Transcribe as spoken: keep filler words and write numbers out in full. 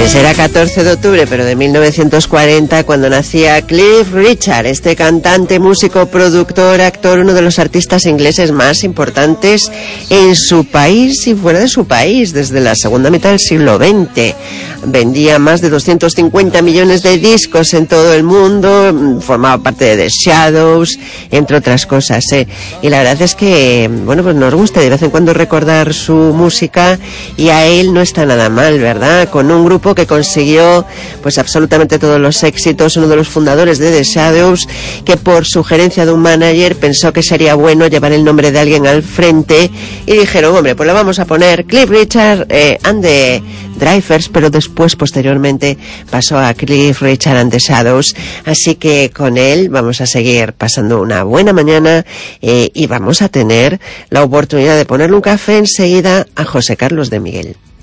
Pues era catorce de octubre, pero de mil novecientos cuarenta, cuando nacía Cliff Richard, este cantante, músico, productor, actor, uno de los artistas ingleses más importantes en su país y fuera de su país, desde la segunda mitad del siglo veinte. Vendía más de doscientos cincuenta millones de discos en todo el mundo, formaba parte de The Shadows, entre otras cosas, ¿eh? Y la verdad es que, bueno, pues nos gusta de vez en cuando recordar su música, y a él no está nada mal, ¿verdad? Con un grupo que consiguió pues absolutamente todos los éxitos, uno de los fundadores de The Shadows, que por sugerencia de un manager pensó que sería bueno llevar el nombre de alguien al frente, y dijeron, hombre, pues le vamos a poner Cliff Richard eh, and the Drivers, pero después, posteriormente, pasó a Cliff Richard and the Shadows, así que con él vamos a seguir pasando una buena mañana, eh, y vamos a tener la oportunidad de ponerle un café enseguida a José Carlos de Miguel.